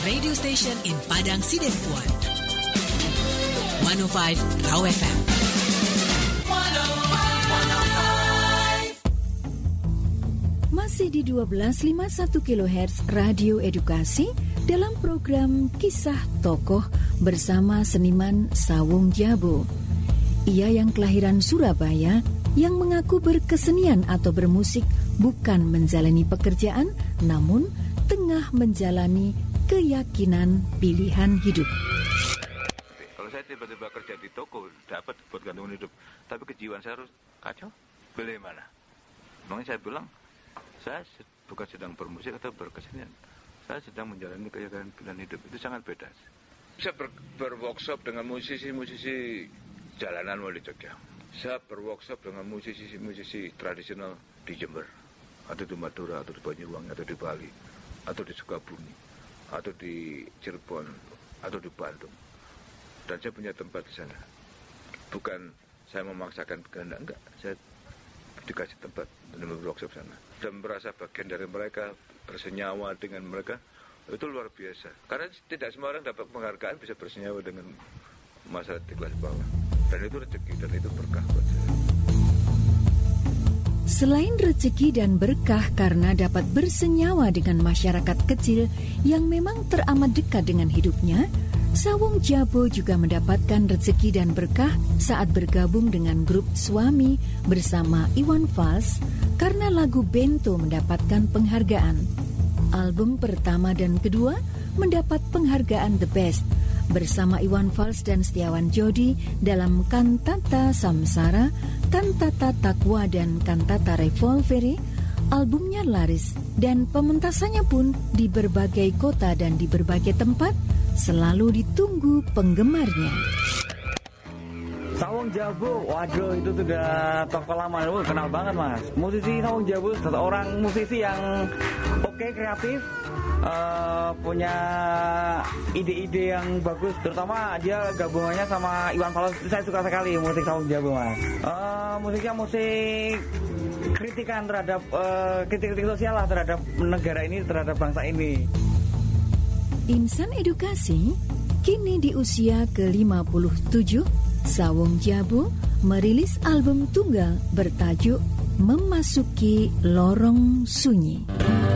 radio station in Padang Sidempuan. 105 Raw FM. 105. Masih di 1251 kHz Radio Edukasi dalam program Kisah Tokoh bersama seniman Sawung Jabo. Ia yang kelahiran Surabaya, yang mengaku berkesenian atau bermusik bukan menjalani pekerjaan, namun tengah menjalani keyakinan pilihan hidup. Kalau saya tiba-tiba kerja di toko, dapat buat gantungan hidup, tapi kejiwaan saya harus kacau, beli mana? Makanya saya bilang, saya bukan sedang bermusik atau berkesenian, saya sedang menjalani keyakinan pilihan hidup. Itu sangat beda. Saya berworkshop dengan musisi-musisi jalanan di Jogja. Saya berworkshop dengan musisi-musisi tradisional di Jember, atau di Madura, atau di Banyuwangi, atau di Bali, atau di Sukabumi, atau di Cirebon, atau di Bandung. Dan saya punya tempat di sana. Bukan saya memaksakan kehendak, enggak. Saya dikasih tempat untuk workshop sana. Dan merasa bagian dari mereka, bersenyawa dengan mereka, itu luar biasa. Karena tidak semua orang dapat penghargaan bisa bersenyawa dengan masyarakat di kelas bawah. Dan itu rezeki dan itu berkah buat saya. Selain rezeki dan berkah karena dapat bersenyawa dengan masyarakat kecil yang memang teramat dekat dengan hidupnya, Sawung Jabo juga mendapatkan rezeki dan berkah saat bergabung dengan grup Suami bersama Iwan Fals karena lagu Bento mendapatkan penghargaan. Album pertama dan kedua mendapat penghargaan The Best bersama Iwan Fals dan Setiawan Jodi dalam Kantata Samsara, Kantata Takwa dan Kantata Revolvere. Albumnya laris dan pementasannya pun di berbagai kota dan di berbagai tempat selalu ditunggu penggemarnya. Sawung Jabo, waduh itu sudah tokoh lama, kenal banget mas. Musisi Sawung Jabo, seorang musisi yang oke, kreatif, punya ide-ide yang bagus. Terutama dia gabungannya sama Iwan Fals, saya suka sekali musik Sawung Jabo mas. Musiknya musik kritikan terhadap kritik sosial lah terhadap negara ini, terhadap bangsa ini. Insan Edukasi, kini di usia ke-57, Sawung Jabo merilis album tunggal bertajuk Memasuki Lorong Sunyi.